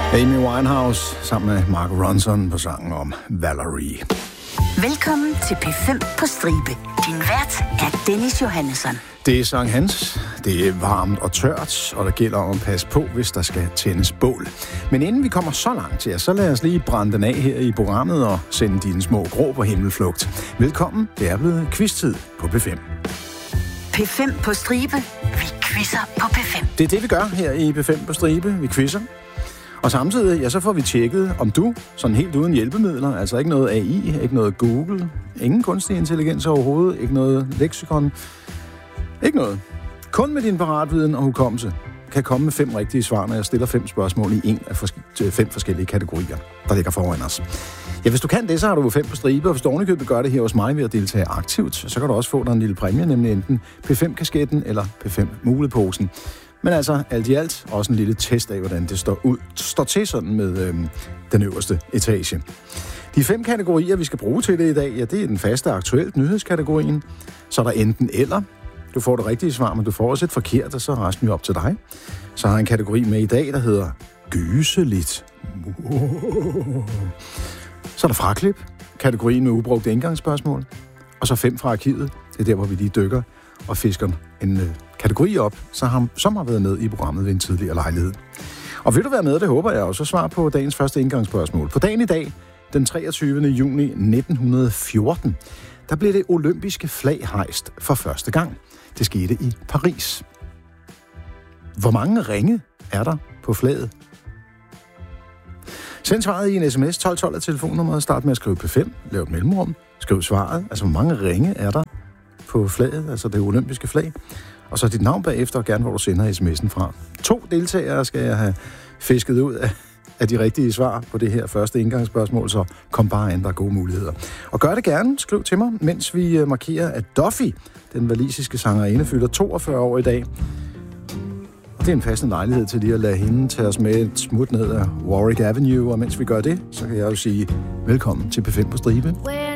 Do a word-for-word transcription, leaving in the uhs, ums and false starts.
Amy Winehouse sammen med Mark Ronson på sangen om Valerie. Velkommen til P fem på stribe. Din vært er Dennis Johannesson. Det er Sankt Hans, det er varmt og tørt, og der gælder om at passe på, hvis der skal tændes bål. Men inden vi kommer så langt til, så lad os lige brænde den af her i programmet og sende dine små grå på himmelflugt. Velkommen, det er blevet quiz-tid på P fem. P fem på stribe. Vi quizzer på P fem. Det er det, vi gør her i P fem på stribe. Vi quizzer. Og samtidig, ja, så får vi tjekket, om du, sådan helt uden hjælpemidler, altså ikke noget A I, ikke noget Google, ingen kunstig intelligens overhovedet, ikke noget leksikon, ikke noget. Kun med din paratviden og hukommelse kan komme med fem rigtige svar, når jeg stiller fem spørgsmål i en af fors- fem forskellige kategorier, der ligger foran os. Ja, hvis du kan det, så har du fem på stribe, og hvis du ovenikøbet gør det her hos mig ved at deltage aktivt, så kan du også få dig en lille præmie, nemlig enten P fem-kasketten eller P fem-muleposen. Men altså, alt i alt, også en lille test af, hvordan det står, ud, står til sådan med øhm, den øverste etage. De fem kategorier, vi skal bruge til det i dag, ja, det er den faste aktuelt nyhedskategorien. Så er der enten eller. Du får det rigtige svar, men du får også et forkert, og så er resten jo op til dig. Så har jeg en kategori med i dag, der hedder gyseligt. Så er der fraklip, kategorien med ubrugte indgangsspørgsmål. Og så fem fra arkivet. Det er der, hvor vi lige dykker og fisker en øh, kategori op, så har, som har været med i programmet ved en tidligere lejlighed. Og vil du være med, det håber jeg også, svar på dagens første indgangsspørgsmål. På dagen i dag, den treogtyvende juni nitten fjorten, der blev det olympiske flag hejst for første gang. Det skete i Paris. Hvor mange ringe er der på flaget? Send svaret i en sms tolv tolv af telefonnummeret. Start med at skrive P fem. Lav et mellemrum. Skriv svaret. Altså, hvor mange ringe er der på flaget? Altså det olympiske flag. Og så dit navn bagefter, og gerne hvor du sender sms'en fra. To deltagere skal jeg have fisket ud af, af de rigtige svar på det her første indgangsspørgsmål, så kom bare an, der er gode muligheder. Og gør det gerne. Skriv til mig, mens vi markerer, at Duffy, den walisiske sangerinde, fylder toogfyrre år i dag. Det er en passende lejlighed til lige at lade hende tage os med et smut ned af Warwick Avenue, og mens vi gør det, så kan jeg jo sige velkommen til P fem på stribe.